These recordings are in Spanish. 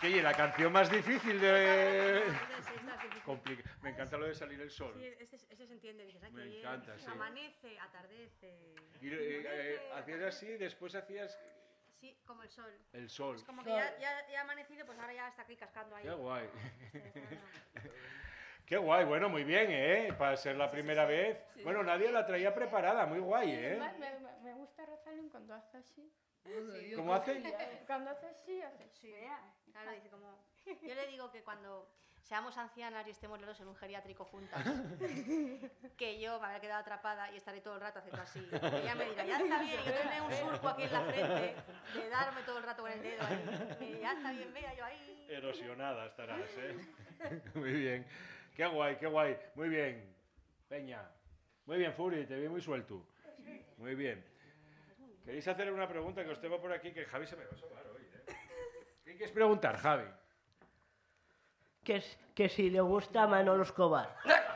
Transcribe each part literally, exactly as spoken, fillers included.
Oye, la canción más difícil de... Complica... Me encanta lo de salir el sol. Sí, ese, ese se entiende. Dices, ay, Me qué encanta, bien. sí. Amanece, atardece. Y, eh, eh, hacías así, después hacías... Sí, como el sol. El sol. Es como que ya, ya, ya ha amanecido, pues ahora ya está aquí cascando ahí. Qué guay. Este, bueno. Qué guay, bueno, muy bien, ¿eh? Para ser la primera sí, sí. vez. Sí. Bueno, nadie la traía preparada, muy guay, ¿eh? Además, me, me- me gusta Rosalind cuando hace así. Sí. ¿Cómo hace? Cuando hace así, hace Sí, claro, dice como... Yo le digo que cuando seamos ancianas y estemos los dos en un geriátrico juntas, que yo me habré quedado atrapada y estaré todo el rato haciendo así. Y ella me dirá, ya está bien, y yo tendré un surco aquí en la frente de darme todo el rato con el dedo ahí. Y ya está bien, vea, yo ahí... Erosionada estarás, ¿eh? Muy bien. Qué guay, qué guay. Muy bien. Peña. Muy bien, Furi, te vi muy suelto. Muy bien. ¿Queréis hacer una pregunta que os tengo por aquí? Que Javi se me va a asomar hoy, ¿eh? ¿Qué quieres preguntar, Javi? Que, que si le gusta a Manolo Escobar.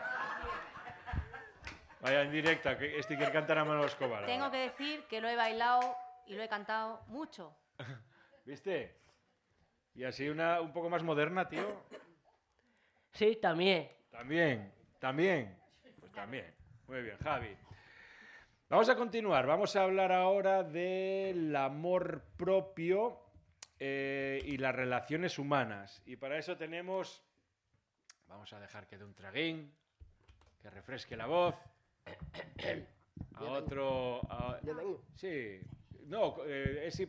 Vaya, en directa, que este quiere cantar a Manolo Escobar. Tengo que decir que lo he bailado y lo he cantado mucho. ¿Viste? Y así una un poco más moderna, tío. Sí, también. También, también. Pues también. Muy bien, Javi. Vamos a continuar. Vamos a hablar ahora del amor propio eh, y las relaciones humanas. Y para eso tenemos... Vamos a dejar que dé un traguín, que refresque la voz. A otro... a- Yo tengo. Sí. No, eh, es